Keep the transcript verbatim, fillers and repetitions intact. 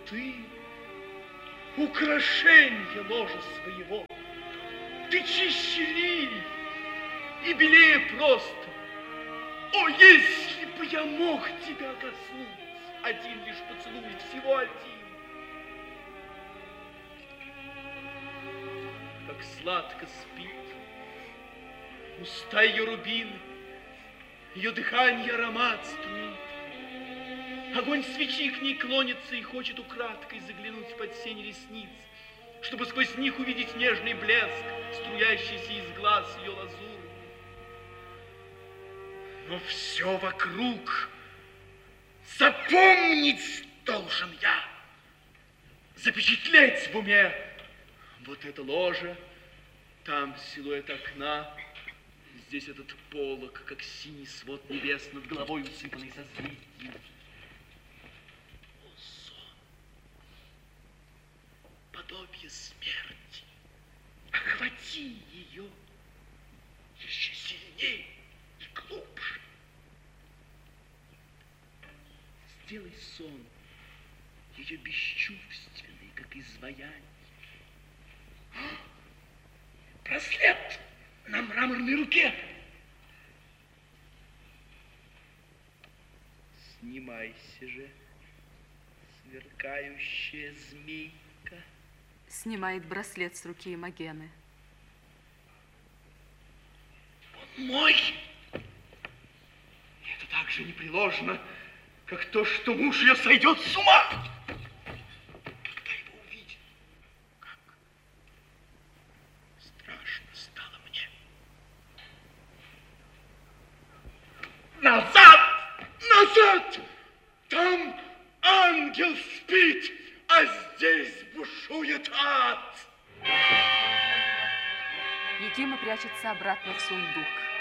ты, украшенье ложа своего, ты чище лилий и белее просто. О, если бы я мог тебя коснуться, один лишь поцелуй, всего один. Как сладко спит, уста ее рубины, ее дыхание аромат струит. Огонь свечи к ней клонится и хочет украдкой заглянуть под сень ресниц, чтобы сквозь них увидеть нежный блеск, струящийся из глаз ее лазурных. Но все вокруг запомнить должен я, запечатлеть в уме. Вот это ложа, там силуэт окна, здесь этот полог, как синий свод небес над головой, усыпанный созвездием. О, сон, подобие смерти, охвати ее еще сильнее и глубже. Сделай сон ее бесчувственный, как изваяние. Браслет на мраморной руке. Снимайся же, сверкающая змейка. Снимает браслет с руки Имогены. Он мой. И это так же непреложно, как то, что муж ее сойдет с ума. Когда его увидит, как страшно стало мне. Назад! Назад! Там ангел спит, а здесь бушует ад. Якима прячется обратно в сундук.